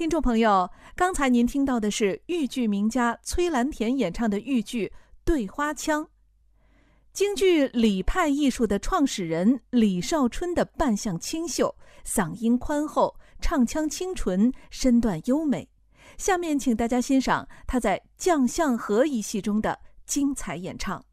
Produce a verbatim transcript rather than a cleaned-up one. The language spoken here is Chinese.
听众朋友，刚才您听到的是豫剧名家崔兰田演唱的豫剧《对花腔》。京剧李派艺术的创始人李少春的扮相清秀，嗓音宽厚，唱腔清纯，身段优美。下面请大家欣赏他在《将相和》一戏中的精彩演唱。